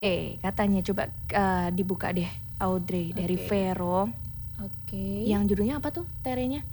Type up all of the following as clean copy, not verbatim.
Katanya coba dibuka deh Audrey dari Oke. Vero. Oke. Yang judulnya apa tuh terenya?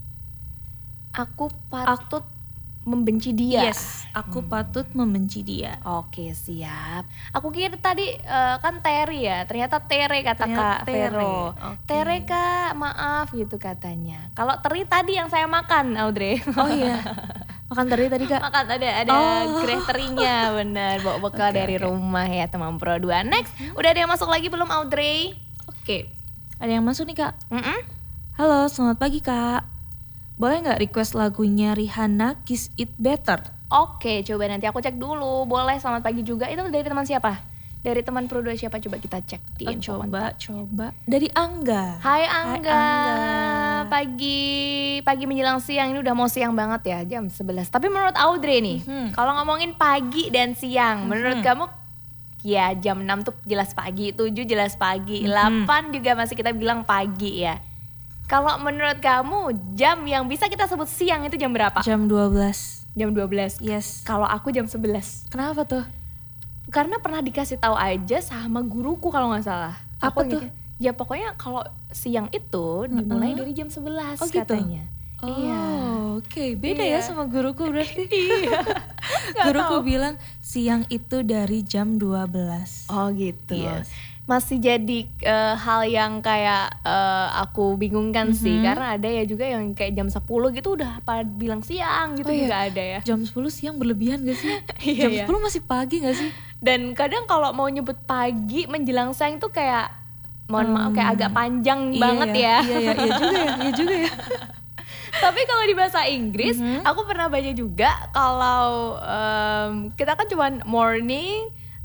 Aku patut membenci dia. Yes, aku patut membenci dia. Oke, siap. Aku kira tadi kan Terry ya, ternyata Tere kata Ternyata Kak Tere. Vero. Oke. Tere Kak, maaf gitu katanya. Kalau teri tadi yang saya makan Audrey. Oh iya. Makan tadi Kak. Makan ada greh terinya, bener. Bawa bekal Oke, dari oke. rumah ya teman Pro 2. Next, udah ada yang masuk lagi belum Audrey? Oke. Ada yang masuk nih Kak. Mm-mm. Halo, selamat pagi Kak. Boleh nggak request lagunya Rihanna Kiss It Better? Oke, coba nanti aku cek dulu. Boleh, selamat pagi juga. Itu dari teman siapa? Dari teman Pro 2 siapa? Coba kita cek di info kontak. Coba. Dari Angga. Hai Angga. Angga. Pagi menjelang siang, ini udah mau siang banget ya, jam 11. Tapi menurut Audrey nih, kalau ngomongin pagi dan siang, menurut kamu ya jam 6 tuh jelas pagi, 7 jelas pagi, 8 juga masih kita bilang pagi ya. Kalau menurut kamu jam yang bisa kita sebut siang itu jam berapa? Jam 12. Jam 12. Yes. Kalau aku jam 11. Kenapa tuh? Karena pernah dikasih tahu aja sama guruku kalau nggak salah. Apa Aku tuh? ingatnya, ya pokoknya kalau siang itu dimulai dari jam 11 Oh, gitu? katanya. Oh, Iya. Oke. Beda Iya. ya sama guruku berarti. Iya. Guruku bilang siang itu dari jam 12. Oh gitu. Yes. Masih jadi hal yang kayak aku bingungkan sih, karena ada ya juga yang kayak jam 10 gitu udah pada bilang siang gitu Oh, iya. juga ada ya. Jam 10 siang berlebihan gak sih? Iya, Jam iya. 10 masih pagi gak sih? Dan kadang kalau mau nyebut pagi menjelang siang tuh kayak mohon maaf kayak agak panjang banget ya. Iya juga ya. Tapi kalau di bahasa Inggris, aku pernah baca juga kalau kita kan cuma morning,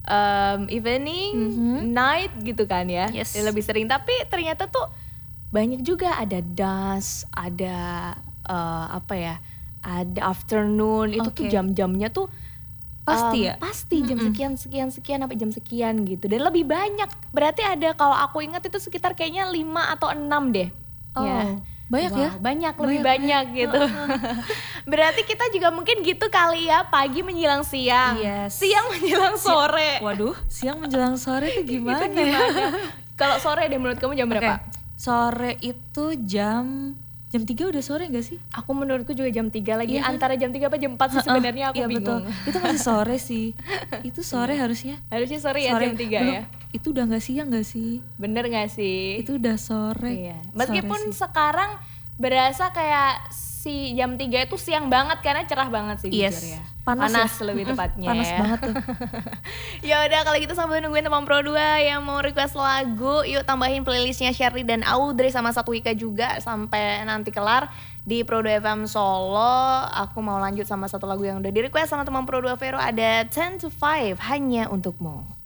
evening, night gitu kan ya. Yes. Lebih sering. Tapi ternyata tuh banyak juga ada dusk, ada apa ya, ada afternoon. Itu tuh Oke. jam-jamnya tuh Pasti ya? Pasti jam sekian sampai jam sekian gitu. Dan lebih banyak. Berarti ada kalau aku ingat itu sekitar kayaknya 5 atau 6 deh. Oh, Ya. banyak ya? Banyak, lebih banyak gitu. Berarti kita juga mungkin gitu kali ya, pagi menjelang siang, Yes. siang menjelang sore. Waduh, siang menjelang sore itu gimana, Itu ya? Kalau sore deh menurut kamu jam berapa? Oke. Sore itu jam 3 udah sore gak sih? Aku menurutku juga jam 3 lagi. Iya kan? Antara jam 3 apa jam 4 sih sebenarnya aku Iya, bingung. betul. Itu masih sore sih. Itu sore harusnya. Harusnya sore ya jam 3 Belum. ya. Itu udah gak siang gak sih? Bener gak sih? Itu udah sore. Iya. Meskipun Sore sih. sekarang berasa kayak si jam 3 itu siang banget karena cerah banget sih Yes. jujur ya. Panas ya. Lebih tepatnya. Panas ya. banget tuh. Ya udah kalau gitu sambil nungguin teman Pro 2 yang mau request lagu, yuk tambahin playlistnya Sherly dan Audrey sama satu Wika juga sampai nanti kelar di Pro 2 FM Solo. Aku mau lanjut sama satu lagu yang udah di request sama teman Pro 2 Vero, ada 10 to 5 hanya untukmu.